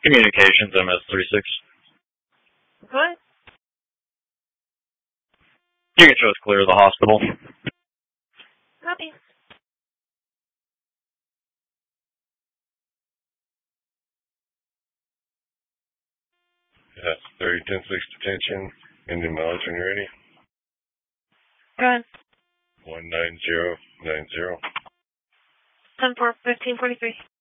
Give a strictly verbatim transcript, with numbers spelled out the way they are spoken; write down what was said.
Communications, M S thirty-six. What? You can show us clear of the hospital. Copy. That's thirty ten six detention. Indian mileage when you're ready. Go ahead. One nine zero nine zero. ten four fifteen forty three.